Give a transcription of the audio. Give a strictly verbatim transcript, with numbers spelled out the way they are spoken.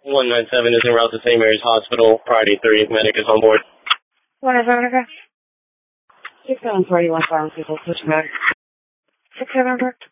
one nine seven is en route to Saint Mary's Hospital. Priority three, medic is on board. one nine seven, okay. six seven forty-one pharmaceutical, switch back. six seven, correct.